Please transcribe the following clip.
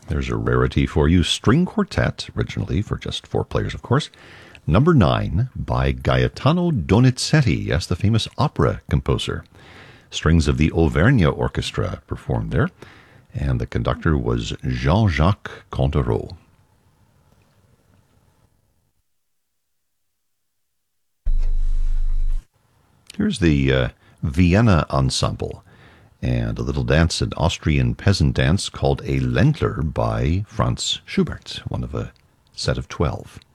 There's a rarity for you. String Quartet, originally for just 4 players, of course. Number 9 by Gaetano Donizetti, yes, the famous opera composer. Strings of the Auvergne Orchestra performed there, and the conductor was Jean-Jacques Cantereau. Here's the Vienna Ensemble, and a little dance, an Austrian peasant dance called a Ländler by Franz Schubert, one of a set of 12.